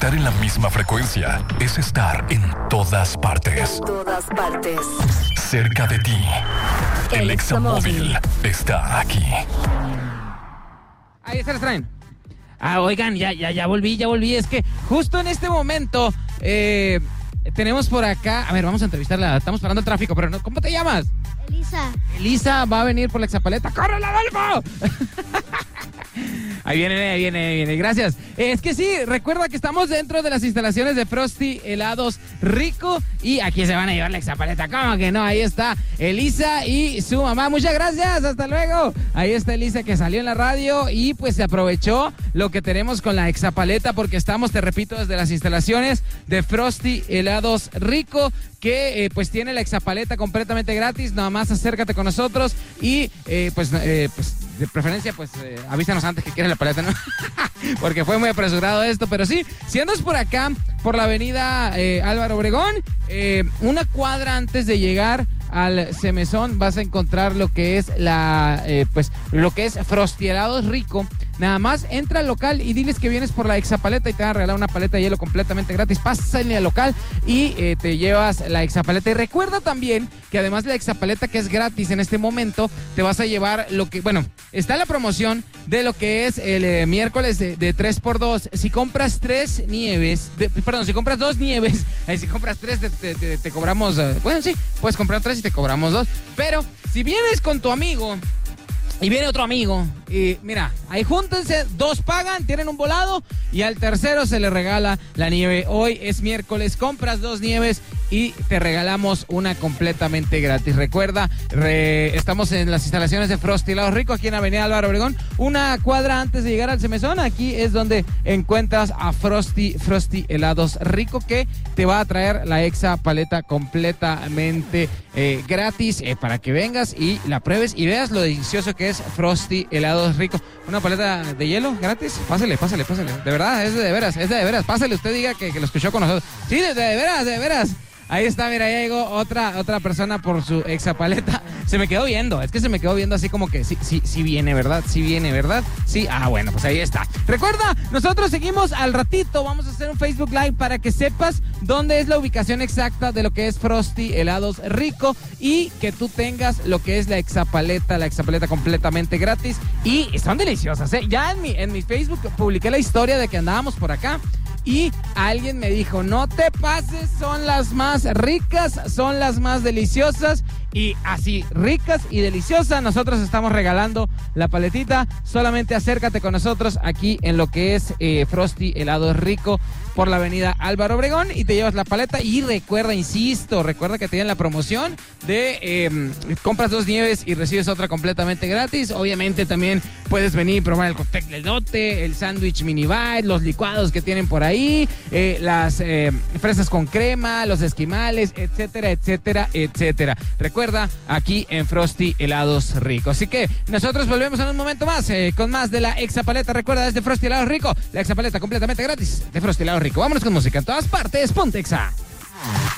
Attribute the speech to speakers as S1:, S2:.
S1: Estar en la misma frecuencia es estar en todas partes.
S2: En todas partes.
S1: Cerca de ti. El Examóvil está aquí.
S3: Ahí se las traen. Oigan, ya volví. Es que justo en este momento tenemos por acá. A ver, vamos a entrevistarla. Estamos parando el tráfico, pero no, ¿cómo te llamas? Elisa va a venir por la Exapaleta. ¡Córrele, Adolfo! Ahí viene. Gracias. Es que sí, recuerda que estamos dentro de las instalaciones de Frosty Helados Rico y aquí se van a llevar la Exapaleta. ¿Cómo que no? Ahí está Elisa y su mamá. Muchas gracias, hasta luego. Ahí está Elisa que salió en la radio y pues se aprovechó lo que tenemos con la Exapaleta porque estamos, te repito, desde las instalaciones de Frosty Helados Rico que pues tiene la Exapaleta completamente gratis. Nada más acércate con nosotros y pues de preferencia pues avísanos antes que quieres la paleta, ¿no? Porque fue muy apresurado esto, pero sí, si andas por acá, por la avenida Álvaro Obregón, una cuadra antes de llegar al Semezón vas a encontrar lo que es lo que es Frosty Helados Rico. Nada más entra al local y diles que vienes por la Exapaleta y te van a regalar una paleta de hielo completamente gratis. Pásale al local y te llevas la Exapaleta. Y recuerda también que además de la Exapaleta, que es gratis en este momento, te vas a llevar está la promoción de lo que es el miércoles de 3x2. Si compras 2 nieves, si compras 3 te cobramos, sí, puedes comprar 3 y te cobramos 2. Pero si vienes con tu amigo y viene otro amigo, y mira, ahí júntense, 2 pagan, tienen un volado y al tercero se le regala la nieve. Hoy es miércoles, compras 2 nieves y te regalamos una completamente gratis. Recuerda, estamos en las instalaciones de Frosty Helados Rico, aquí en Avenida Álvaro Obregón, una cuadra antes de llegar al Semezón. Aquí es donde encuentras a Frosty Helados Rico, que te va a traer la Exapaleta completamente gratis para que vengas y la pruebes y veas lo delicioso que es Frosty Helados Rico. Una paleta de hielo gratis. Pásale. De verdad, es de veras. Pásale, usted diga que lo escuchó con nosotros. Sí, de veras. Ahí está, mira, ya llegó otra persona por su Exapaleta. Se me quedó viendo, así como que sí viene, ¿verdad? Sí, bueno, pues ahí está. Recuerda, nosotros seguimos al ratito, vamos a hacer un Facebook Live para que sepas dónde es la ubicación exacta de lo que es Frosty Helados Rico y que tú tengas lo que es la Exapaleta completamente gratis y están deliciosas, ¿eh? Ya en mi Facebook publiqué la historia de que andábamos por acá. Y alguien me dijo, no te pases, son las más ricas, son las más deliciosas. Y así, ricas y deliciosas, nosotros estamos regalando la paletita. Solamente acércate con nosotros aquí en lo que es Frosty Helados Rico por la avenida Álvaro Obregón y te llevas la paleta. Y recuerda que tienen la promoción de compras 2 nieves y recibes otra completamente gratis. Obviamente también puedes venir y probar el cóctel del lote, el sándwich mini bite, los licuados que tienen por ahí, las fresas con crema, los esquimales, etcétera. Recuerda, aquí en Frosty Helados Rico. Así que nosotros volvemos en un momento más con más de la Exapaleta. Recuerda, desde Frosty Helados Rico, la Exapaleta completamente gratis de Frosty Helados Rico. Vámonos con música en todas partes. Ponte Exa.